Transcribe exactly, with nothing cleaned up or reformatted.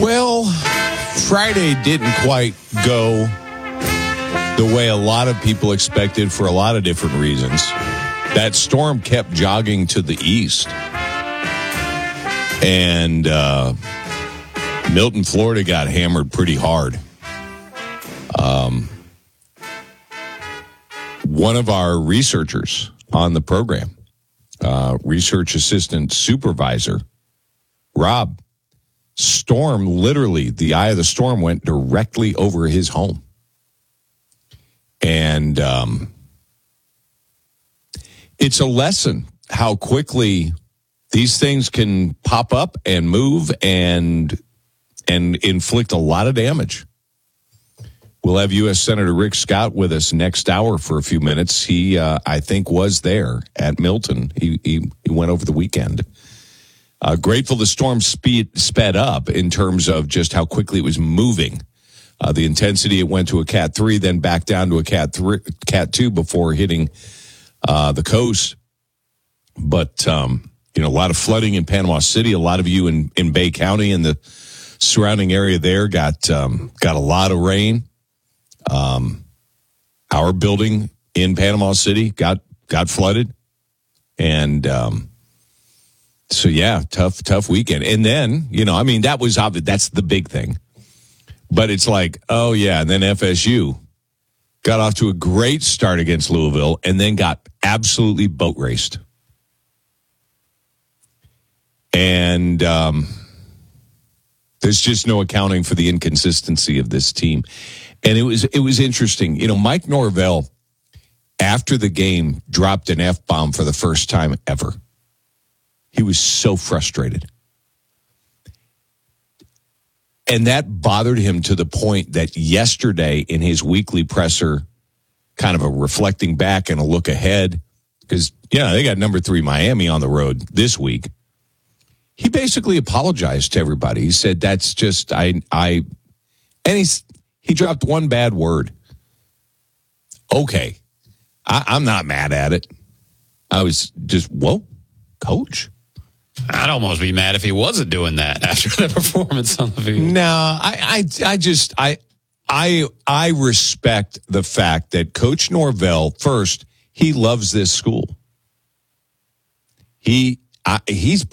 Well, Friday didn't quite go the way a lot of people expected for a lot of different reasons. That storm kept jogging to the east. And uh, Milton, Florida got hammered pretty hard. Um, one of our researchers on the program, uh, research assistant supervisor, Rob, storm, literally, the eye of the storm went directly over his home. And um, it's a lesson how quickly these things can pop up and move and and inflict a lot of damage. We'll have U S Senator Rick Scott with us next hour for a few minutes. He, uh, I think, was there at Milton. He he, he went over the weekend. Uh, grateful the storm speed sped up in terms of just how quickly it was moving. Uh, the intensity, it went to a Cat three, then back down to a Cat three, Cat two before hitting uh, the coast. But, um, you know, a lot of flooding in Panama City. A lot of you in, in Bay County and the surrounding area there got um, got a lot of rain. Um, our building in Panama City got got flooded. And um, so, yeah, tough, tough weekend. And then, you know, I mean, that was obvious. That's the big thing. But it's like, oh, yeah, and then F S U got off to a great start against Louisville and then got absolutely boat raced. And um, there's just no accounting for the inconsistency of this team. And it was it was interesting. You know, Mike Norvell, after the game, dropped an F-bomb for the first time ever. He was so frustrated. And that bothered him to the point that yesterday in his weekly presser, kind of a reflecting back and a look ahead, because, yeah, they got number three Miami on the road this week. He basically apologized to everybody. He said, that's just, I, I, and he's, he dropped one bad word. Okay. I, I'm not mad at it. I was just, whoa, coach. I'd almost be mad if he wasn't doing that after that performance on the field. No, I, I, I just, I, I, I respect the fact that Coach Norvell, first, he loves this school. He, I, he's